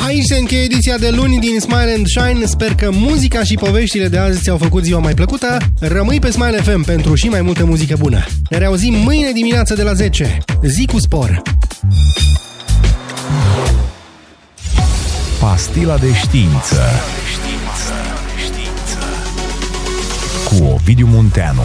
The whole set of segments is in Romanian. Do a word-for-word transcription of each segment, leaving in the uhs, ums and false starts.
Aici se încheie ediția de luni din Smile and Shine. Sper că muzica și poveștile de azi ți-au făcut ziua mai plăcută. Rămâi pe Smile F M pentru și mai multă muzică bună. Ne reauzim mâine dimineață de la zece. Zi cu spor! Pastila de știință cu Ovidiu Munteanu.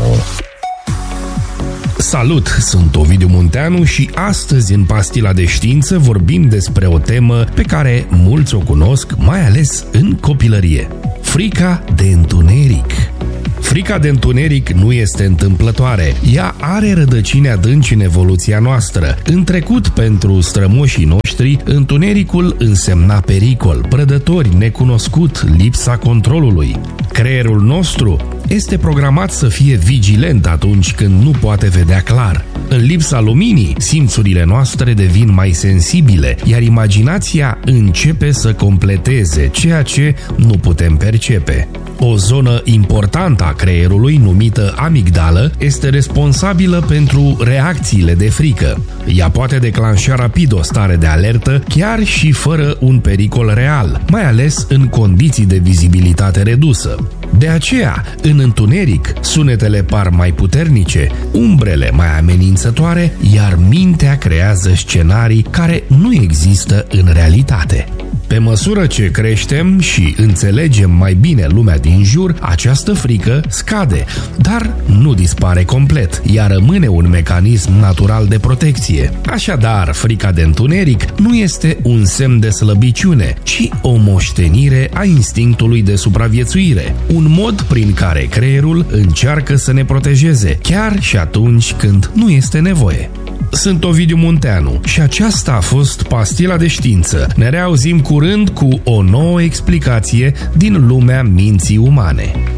Salut, sunt Ovidiu Munteanu și astăzi în Pastila de Știință vorbim despre o temă pe care mulți o cunosc, mai ales în copilărie. Frica de întuneric. Frica de întuneric nu este întâmplătoare. Ea are rădăcini adânci în evoluția noastră. În trecut, pentru strămoșii noștri, întunericul însemna pericol, prădători, necunoscut, lipsa controlului. Creierul nostru este programat să fie vigilent atunci când nu poate vedea clar. În lipsa luminii, simțurile noastre devin mai sensibile, iar imaginația începe să completeze ceea ce nu putem percepe. O zonă importantă a creierului, numită amigdală, este responsabilă pentru reacțiile de frică. Ea poate declanșa rapid o stare de alertă, chiar și fără un pericol real, mai ales în condiții de vizibilitate redusă. De aceea, în întuneric, sunetele par mai puternice, umbrele mai amenințătoare, iar mintea creează scenarii care nu există în realitate. Pe măsură ce creștem și înțelegem mai bine lumea din jur, această frică scade, dar nu dispare complet. Ea rămâne un mecanism natural de protecție. Așadar, frica de întuneric nu este un semn de slăbiciune, ci o moștenire a instinctului de supraviețuire, un mod prin care creierul încearcă să ne protejeze, chiar și atunci când nu este nevoie. Sunt Ovidiu Munteanu și aceasta a fost Pastila de Știință. Ne reauzim curând cu o nouă explicație din lumea minții umane.